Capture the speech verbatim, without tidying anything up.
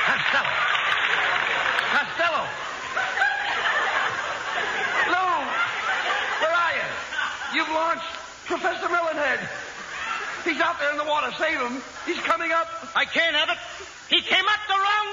Costello. Costello. Lou, where are you? You've launched Professor Melonhead. He's out there in the water. Save him. He's coming up. I can't have it. He came up the wrong